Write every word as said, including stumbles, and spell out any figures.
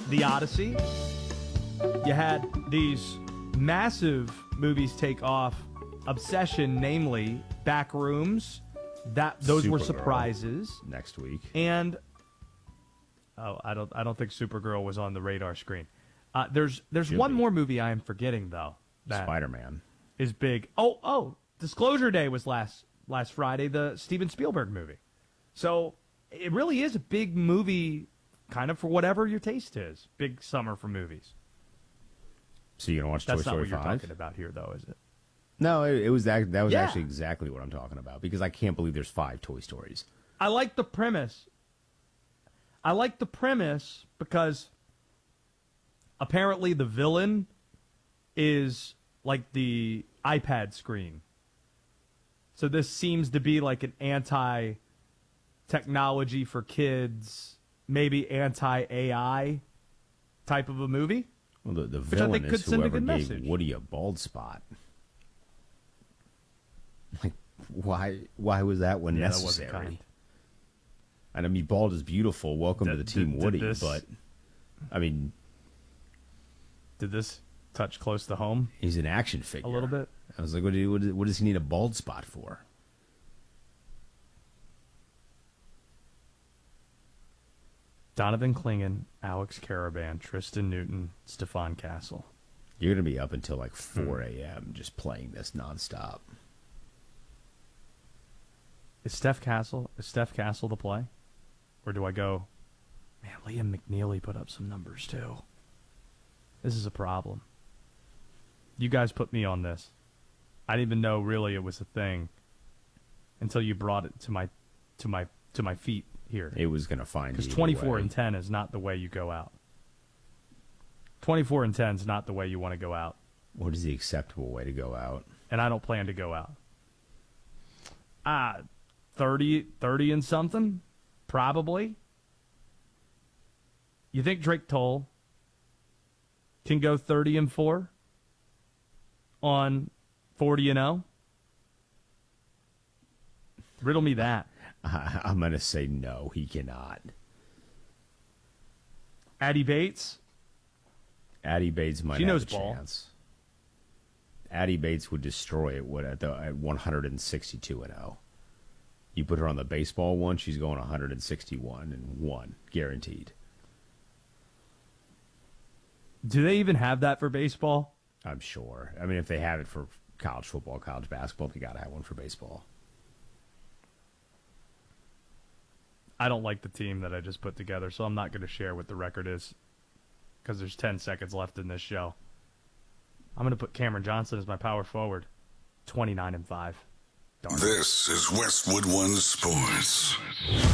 The Odyssey. You had these massive movies take off. Obsession, namely Backrooms. That those were Supergirl surprises. next week. And oh, I don't I don't think Supergirl was on the radar screen. Uh, there's there's Should one be. more movie I am forgetting though. That Spider-Man. is big. Oh, oh, Disclosure Day was last last Friday, the Steven Spielberg movie. So it really is a big movie, kind of for whatever your taste is. Big summer for movies. So you're gonna watch That's Toy not Story what you're five? talking about here, though, is it? No, it, it was that. That was Yeah. actually exactly what I'm talking about because I can't believe there's five Toy Stories. I like the premise. I like the premise because apparently the villain is like the iPad screen. So this seems to be like an anti-technology for kids, maybe anti-A I type of a movie. Well, the, the I villain think could is send a whoever good gave message. Woody a bald spot. Like, why? Why was that one Yeah, that wasn't necessary? kind. And I mean, bald is beautiful. Welcome Did- to the team, did- did Woody. this- But I mean, Did this touch close to home he's an action figure. a little bit? I was like, what, do you, what, does, what does he need a bald spot for? Donovan Clingan, Alex Caravan, Tristan Newton, Stefan Castle. You're gonna be up until like Hmm. four a.m. just playing this nonstop. Is Steph Castle is Steph Castle the play? Or do I go, man, Liam McNeely put up some numbers too. This is a problem. You guys put me on this. I didn't even know really it was a thing until you brought it to my to my to my feet here. It was gonna find Because you either twenty-four way. and ten is not the way you go out. twenty-four and ten is not the way you want to go out. What is the acceptable way to go out? And I don't plan to go out. Ah, thirty, thirty and something? Probably. You think Drake Toll can go thirty and four on forty and oh? Riddle me that. I, I'm gonna say no. He cannot. Addie Bates? Addie Bates might She have knows a ball. chance. Addie Bates would destroy it what, at, the, at one sixty-two and oh. You put her on the baseball one, she's going one sixty-one and one, guaranteed. Do they even have that for baseball? I'm sure. I mean, if they have it for college football, college basketball, they got to have one for baseball. I don't like the team that I just put together, so I'm not going to share what the record is because there's ten seconds left in this show. I'm going to put Cameron Johnson as my power forward, twenty-nine and five. Darn it. This is Westwood One Sports.